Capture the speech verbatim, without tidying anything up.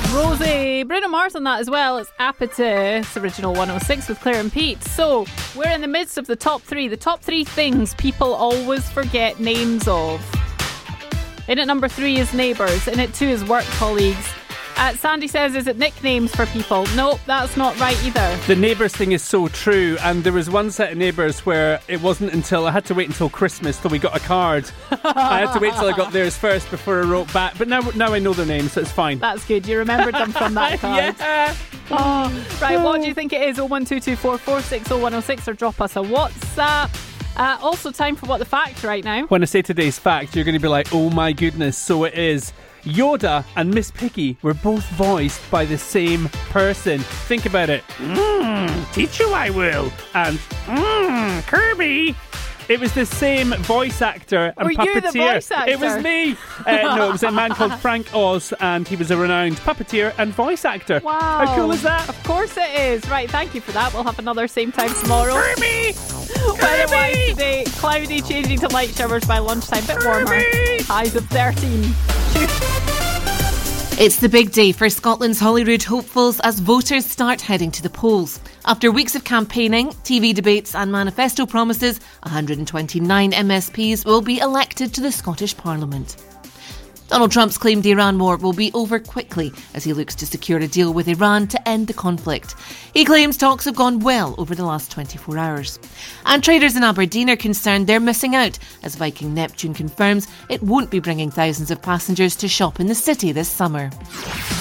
Rosie, Bruno Mars on that as well. It's Apathy. It's original one oh six with Claire and Pete. So we're in the midst of the top three. The top three things people always forget names of. In at number three is neighbours. In at two is work colleagues. Uh, Sandy says, is it nicknames for people? No, that's not right either. The neighbours thing is so true, and there was one set of neighbours where it wasn't until I had to wait until Christmas till we got a card. I had to wait till I got theirs first before I wrote back, but now now I know their names, so it's fine. That's good, you remembered them from that card. Yeah. Oh, right, what do you think it is? oh one two two four four six oh one oh six or drop us a WhatsApp. Uh, also time for What the Fact right now. When I say today's fact, you're going to be like, oh my goodness, so it is. Yoda and Miss Piggy were both voiced by the same person. Think about it. Mmm, teach you I will. And mmm, Kirby. It was the same voice actor and Were puppeteer. you the voice actor? It was me. Uh, no, it was a man called Frank Oz, and he was a renowned puppeteer and voice actor. Wow. How cool is that? Of course it is. Right, thank you for that. We'll have another same time tomorrow. Kirby! Weather-wise today, cloudy, changing to light showers by lunchtime. Bit warmer. Highs of thirteen. It's the big day for Scotland's Holyrood hopefuls as voters start heading to the polls. After weeks of campaigning, T V debates and manifesto promises, one hundred twenty-nine M S Ps will be elected to the Scottish Parliament. Donald Trump's claimed Iran war will be over quickly as he looks to secure a deal with Iran to end the conflict. He claims talks have gone well over the last twenty-four hours. And traders in Aberdeen are concerned they're missing out as Viking Neptune confirms it won't be bringing thousands of passengers to shop in the city this summer.